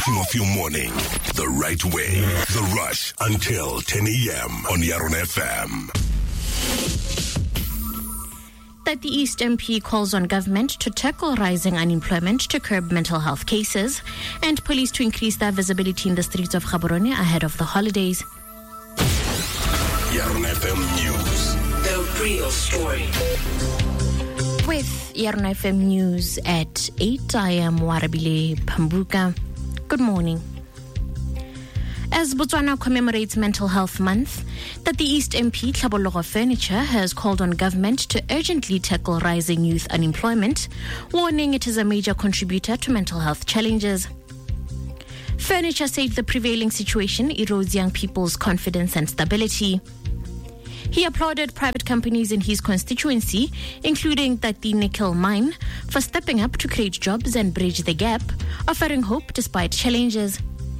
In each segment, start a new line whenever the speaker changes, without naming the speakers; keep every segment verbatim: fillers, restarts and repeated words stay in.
Of your morning, the right way, The Rush until ten a.m. on Yaron F M.
That the East M P calls on government to tackle rising unemployment to curb mental health cases and police to increase their visibility in the streets of Gaborone ahead of the holidays.
Yaron F M News.
The real story.
With Yaron F M News at eight, I am Warabile Pambuka. Good morning. As Botswana commemorates Mental Health Month, that the East M P Tlhabologo Furniture has called on government to urgently tackle rising youth unemployment, warning it is a major contributor to mental health challenges. Furniture said the prevailing situation erodes young people's confidence and stability. He applauded private companies in his constituency, including that the nickel mine, for stepping up to create jobs and bridge the gap, offering hope despite challenges.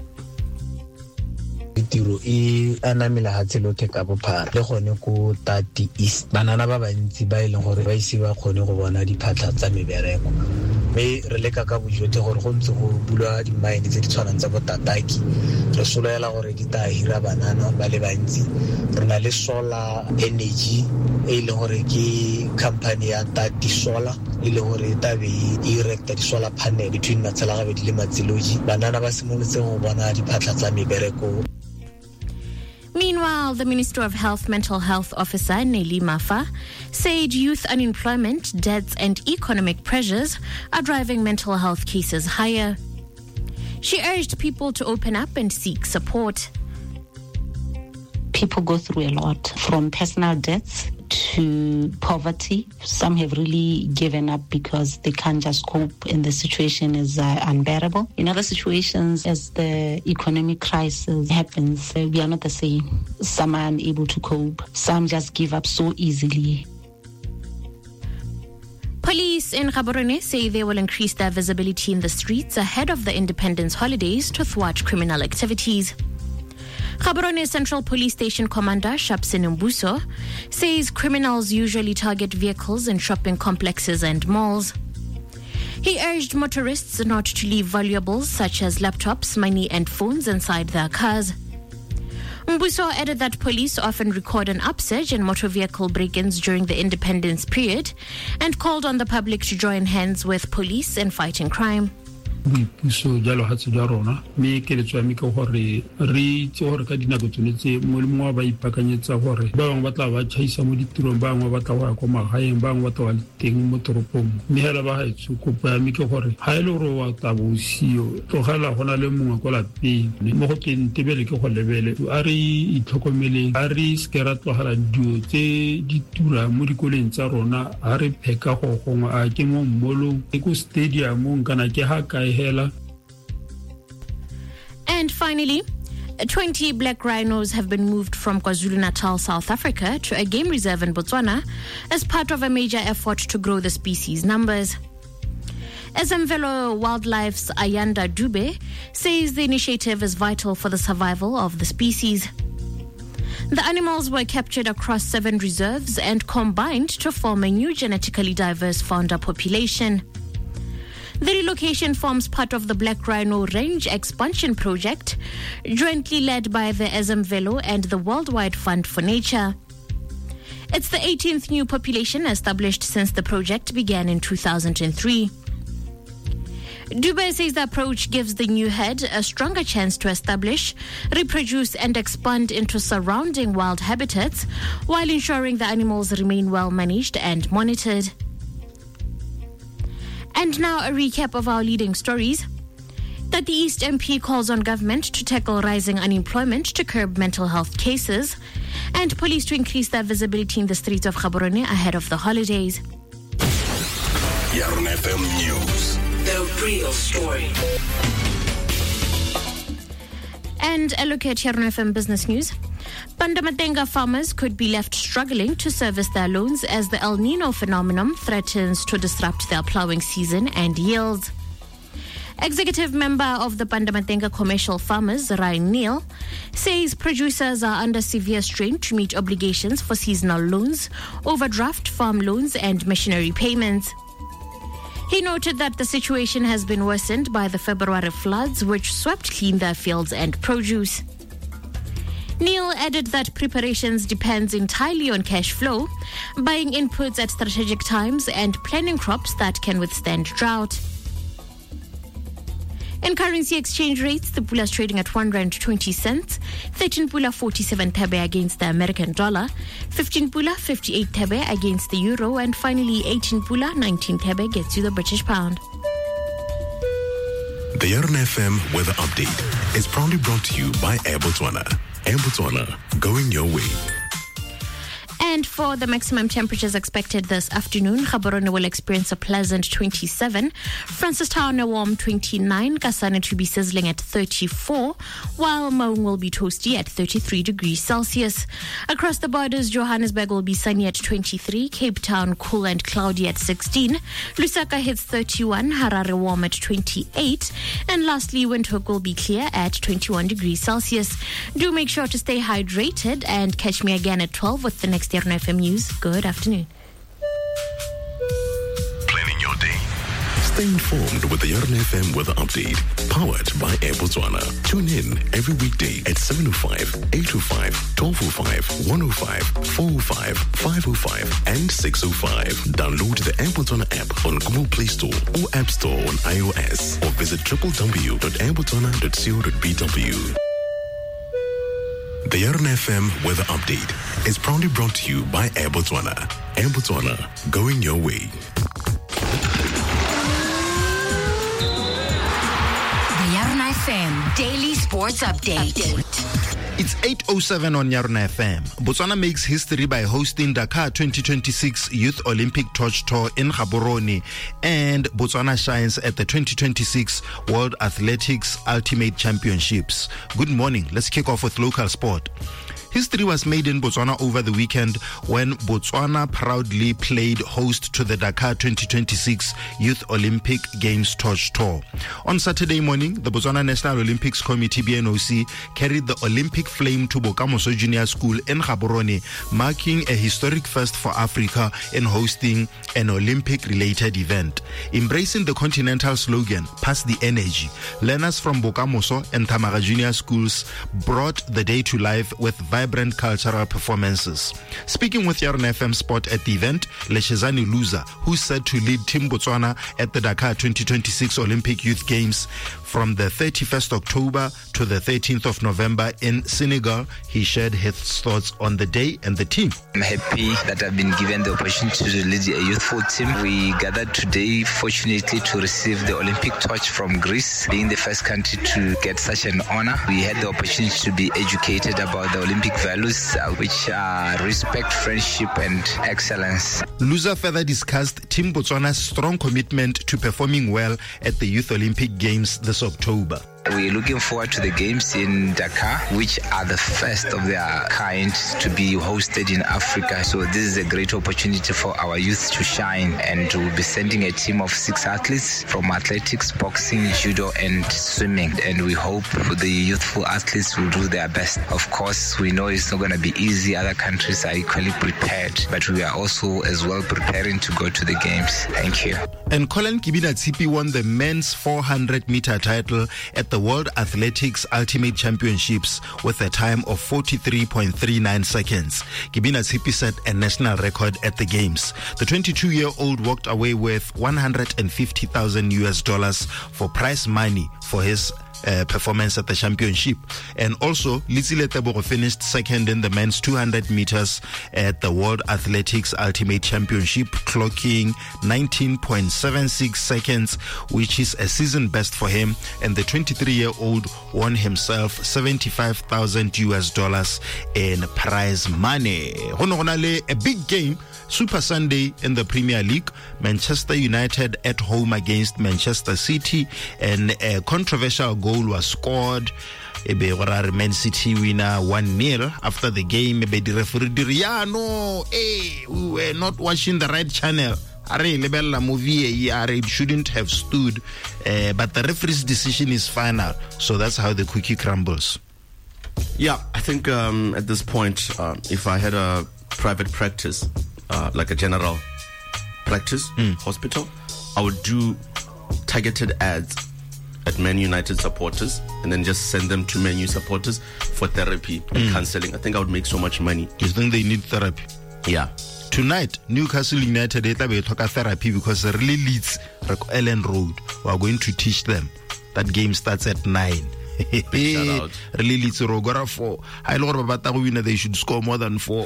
Tiro e anamela hatselo ke ka bophara le gone ko tati east banana ba bantsi ba ileng gore ba ise ba khone go bona diphatla tsa mebereko me re leka ka bojote gore go ntse go bulwa di mine tse di tshwanang tsa botataki re soloela gore di ta hira banana ba le bantsi re na le solar energy e ileng gore ke company ya Tati Solar ile gore ta be e erecta di solar panel between matsela ga be di le matseloji banana ba simolotse go bona diphatla tsa mebereko.
Meanwhile, the Minister of Health Mental Health Officer Nelly Mafa said youth unemployment, debts and economic pressures are driving mental health cases higher. She urged people to open up and seek support.
People go through a lot, from personal debts to poverty. Some have really given up because they can't just cope and the situation is uh, unbearable. In other situations, as the economic crisis happens, uh, we are not the same. Some are unable to cope. Some just give up so easily.
Police in Gaborone say they will increase their visibility in the streets ahead of the Independence holidays to thwart criminal activities. Gaborone Central Police Station Commander Shapsin Mbuso says criminals usually target vehicles in shopping complexes and malls. He urged motorists not to leave valuables such as laptops, money and phones inside their cars. Mbuso added that police often record an upsurge in motor vehicle break-ins during the independence period and called on the public to join hands with police in fighting crime.
So jalo hatse ja rona me ke le tswa me ke gore re tse gore ka dinako tshwanetse mo le mo ba ipakanyetsa gore ba bang ba tla ba tshaisa mo ditirong ba bang ba tla wa go magaeng ba bang ba tla wa teng mo toropong me hela ba haitse go pa me ke gore ha ile ro wa tla bo sio tlogela gona le mongwe go la peng mo go ke ntebele ke go lebele a re itlhokomele a re skera tlogela dio tse di tura mo dikoleng tsa rona a re pheka go gongwe a ke mo mmolo ke ko stadium kana ke ha ka.
And finally, twenty black rhinos have been moved from KwaZulu-Natal, South Africa to a game reserve in Botswana as part of a major effort to grow the species numbers. Ezemvelo Wildlife's Ayanda Dube says the initiative is vital for the survival of the species. The animals were captured across seven reserves and combined to form a new genetically diverse founder population. The relocation forms part of the Black Rhino Range Expansion Project, jointly led by the Ezemvelo and the Worldwide Fund for Nature. It's the eighteenth new population established since the project began in two thousand three. Dube says the approach gives the new herd a stronger chance to establish, reproduce and expand into surrounding wild habitats while ensuring the animals remain well managed and monitored. And now a recap of our leading stories. That the East M P calls on government to tackle rising unemployment to curb mental health cases, and police to increase their visibility in the streets of Gaborone ahead of the holidays.
Yaron F M News.
The real story.
And a look at Yaron F M Business News. Pandamatenga farmers could be left struggling to service their loans as the El Nino phenomenon threatens to disrupt their plowing season and yields. Executive member of the Pandamatenga Commercial Farmers, Ryan Neal, says producers are under severe strain to meet obligations for seasonal loans, overdraft farm loans and machinery payments. He noted that the situation has been worsened by the February floods, which swept clean their fields and produce. Neil added that preparations depends entirely on cash flow, buying inputs at strategic times and planning crops that can withstand drought. In currency exchange rates, the pula is trading at one rand twenty cents, thirteen pula forty-seven thebe against the American dollar, fifteen pula fifty-eight thebe against the euro, and finally eighteen pula nineteen thebe gets you the British pound.
The R N F M weather update is proudly brought to you by Air Botswana. Air Botswana, going your way.
And for the maximum temperatures expected this afternoon, Gaborone will experience a pleasant twenty-seven, Francistown a warm twenty-nine, Kasane to be sizzling at thirty-four, while Maung will be toasty at thirty-three degrees Celsius. Across the borders, Johannesburg will be sunny at twenty-three, Cape Town cool and cloudy at sixteen, Lusaka hits thirty-one, Harare warm at twenty-eight, and lastly, Windhoek will be clear at twenty-one degrees Celsius. Do make sure to stay hydrated and catch me again at twelve with the next R N F M News. Good afternoon.
Planning your day. Stay informed with the R N F M weather update, powered by Air Botswana. Tune in every weekday at seven oh five, eight oh five, twelve oh five, one oh five, four oh five, five oh five, and six oh five. Download the Air Botswana app on Google Play Store or App Store on iOS, or visit w w w dot air botswana dot co dot b w. The R N F M weather update is proudly brought to you by Air Botswana. Air Botswana, going your way.
The R N F M Daily Sports Update. Update.
It's eight oh seven on R N F M. Botswana makes history by hosting Dakar twenty twenty-six Youth Olympic Torch Tour in Gaborone, and Botswana shines at the twenty twenty-six World Athletics Ultimate Championships. Good morning. Let's kick off with local sport. History was made in Botswana over the weekend when Botswana proudly played host to the Dakar twenty twenty-six Youth Olympic Games Torch Tour. On Saturday morning, the Botswana National Olympics Committee, B N O C, carried the Olympic flame to Bokamoso Junior School in Gaborone, marking a historic first for Africa in hosting an Olympic-related event. Embracing the continental slogan, "Pass the Energy," learners from Bokamoso and Tamaga Junior Schools brought the day to life with vibrant cultural performances. Speaking with R N F M Sport at the event, Leshezani Luza, who's set to lead Team Botswana at the Dakar twenty twenty-six Olympic Youth Games from the thirty-first of October to the thirteenth of November in Senegal, he shared his thoughts on the day and the team.
I'm happy that I've been given the opportunity to lead a youthful team. We gathered today, fortunately, to receive the Olympic torch from Greece, being the first country to get such an honor. We had the opportunity to be educated about the Olympic values, uh, which are respect, friendship, and excellence.
Luza further discussed Team Botswana's strong commitment to performing well at the Youth Olympic Games this October.
We're looking forward to the games in Dakar, which are the first of their kind to be hosted in Africa. So this is a great opportunity for our youth to shine, and we'll be sending a team of six athletes from athletics, boxing, judo, and swimming. And we hope the youthful athletes will do their best. Of course, we know it's not going to be easy. Other countries are equally prepared, but we are also as well preparing to go to the games. Thank you.
And Colin Kibina Tsipi won the men's four hundred meter title at the World Athletics Ultimate Championships with a time of forty-three point three nine seconds. Kibina Tsipi set a national record at the games. The twenty-two-year-old walked away with one hundred fifty thousand U S dollars for prize money for his Uh, performance at the championship. And also, Litsile Tebogo finished second in the men's two hundred meters at the World Athletics Ultimate Championship, clocking nineteen point seven six seconds, which is a season best for him. And the twenty-three-year-old won himself seventy-five thousand U S dollars in prize money. A big game, Super Sunday in the Premier League. Manchester United at home against Manchester City, and a controversial goal was scored. Man City winner one nil. After the game, the referee yeah, no, hey, we were not watching the right channel. It shouldn't have stood, uh, but the referee's decision is final. So that's how the cookie crumbles.
Yeah, I think um, at this point, uh, if I had a private practice, uh, like a general practice mm. hospital, I would do targeted ads at Man United supporters and then just send them to Man U supporters for therapy and mm. counseling. I think I would make so much money.
You think they need therapy?
Yeah.
Tonight, Newcastle United they will talk therapy because it really leads Ellen Road. We are going to teach them. That game starts at nine.
Big shout out.
Really leads to Rogora four. I know about that winner. They should score more than four.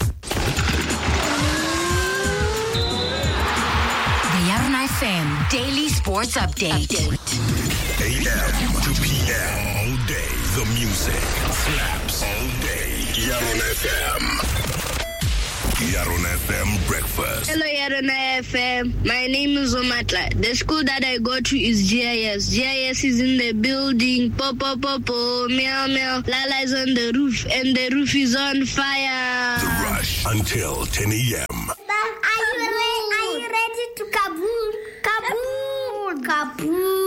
F M Daily Sports Update.
A M to P M all day. The music slaps all day. Yaron F M. Yaron F M breakfast.
Hello, Yaron F M. My name is Omatla. The school that I go to is G I S. G I S is in the building. Popo, popo, meow, meow. Lala is on the roof, and the roof is on fire.
The Rush until ten a m.
Are you ready to kaboom? Kaboom! Kaboom!